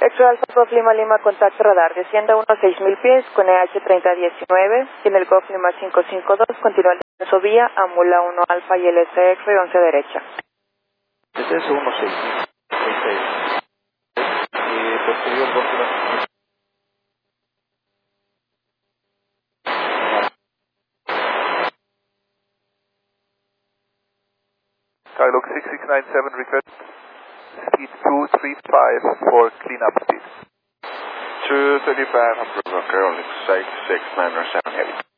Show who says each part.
Speaker 1: Extra Alpha Golf Lima Lima, contacto radar, descienda a unos 6.000 pies con EH 3019, tiene el Golf Lima 552, continúa el descenso vía, Amula 1 Alfa y LSX 11 derecha.
Speaker 2: Descenso 16. Posterior Golf
Speaker 3: Skylog 6697 request speed 235 for cleanup speed.
Speaker 4: 235, Hamburg, Rocker, 669 heavy.